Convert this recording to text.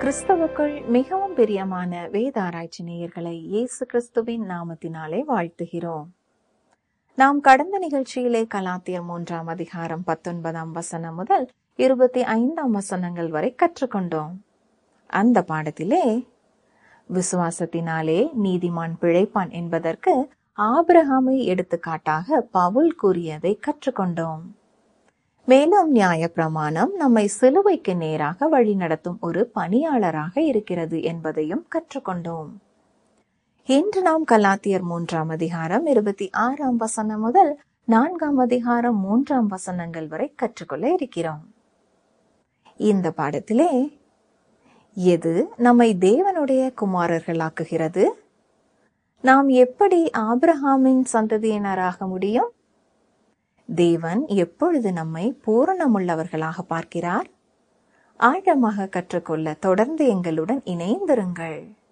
கிறிஸ்துவுக்குள் மிகவும் பிரியமான வேத ஆராய்ச்சி நேயர்களை இயேசு கிறிஸ்துவின் நாமத்தினாலே வாழ்த்துகிறோம். நாம் கடந்த நிகழ்ச்சியிலே கலாத்தியர் 3 அதிகாரம் 19 வசனம் முதல் 25 வசனங்கள் வரை கற்றுக்கொண்டோம். அந்த பாடத்திலே விசுவாசத்தினாலே நீதிமான் பிழைப்பான் என்பதற்கு ஆபிரகாமை எடுத்துக்காட்டாக பவுல் கூறியதை கற்றுக்கொண்டோம். மேலும் நியாயப்பிரமாணம் நம்மை சிலுவைக்கு நேராக வழிநடத்தும் ஒரு பணியாளராக இருக்கிறது என்பதையும் கற்றுக்கொண்டோம். இன்று நாம் கலாத்தியர் 3 அதிகாரம் 26 வசனம் முதல் 4 அதிகாரம் 3 வசனங்கள் வரை கற்றுக்கொள்ள இருக்கிறோம். இந்த பாடத்திலே எது நம்மை தேவனுடைய குமாரர்களாக்குகிறது? நாம் எப்படி ஆபிரகாமின் சந்ததியினராக முடியும்? தேவன் எப்பொழுது நம்மை பூரணமுள்ளவர்களாக பார்க்கிறார்? ஆழமாக கற்றுக்கொள்ள தொடர்ந்து எங்களுடன் இணைந்திருங்கள்.